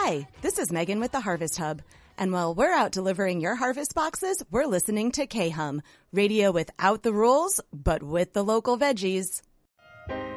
Hi, this is Megan with the Harvest Hub. And while we're out delivering your harvest boxes, we're listening to K-Hum, radio without the rules, but with the local veggies.